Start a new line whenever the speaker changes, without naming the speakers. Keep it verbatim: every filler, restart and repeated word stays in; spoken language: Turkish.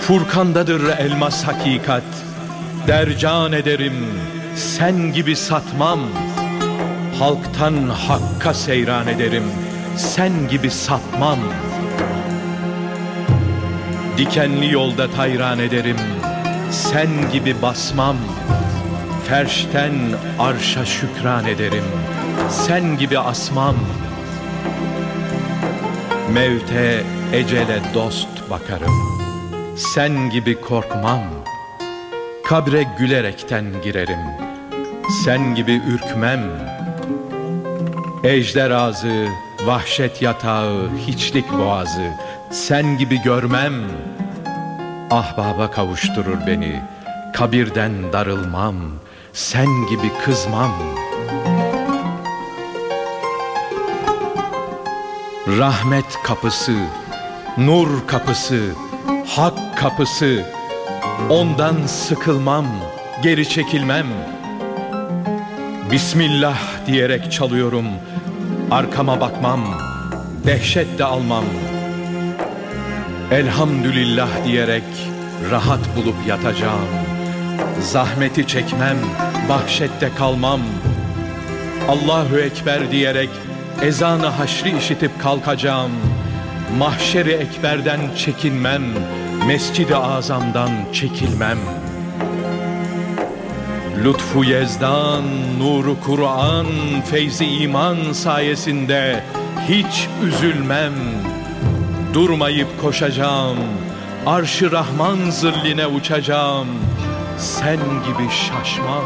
Furkandadır elmas hakikat, dercan ederim, sen gibi satmam. Halktan hakka seyran ederim, sen gibi sapmam. Dikenli yolda tayran ederim, sen gibi basmam. Ferşten arşa şükran ederim, sen gibi asmam. Mevte, ecele dost bakarım, sen gibi korkmam. Kabre gülerekten girerim, sen gibi ürkmem. Ejder ağzı, vahşet yatağı, hiçlik boğazı, sen gibi görmem. Ahbaba kavuşturur beni, kabirden darılmam, sen gibi kızmam. Rahmet kapısı, nur kapısı, hak kapısı, ondan sıkılmam, geri çekilmem. Bismillah diyerek çalıyorum, arkama bakmam, dehşet de almam. Elhamdülillah diyerek rahat bulup yatacağım. Zahmeti çekmem, vahşette kalmam. Allahu Ekber diyerek ezan-ı haşri işitip kalkacağım. Mahşeri ekberden çekinmem, Mescid-i Azam'dan çekilmem. Lütfu yezdan, nuru Kur'an, feyzi iman sayesinde hiç üzülmem. Durmayıp koşacağım, arş-ı Rahman zilline uçacağım. Sen gibi şaşmam.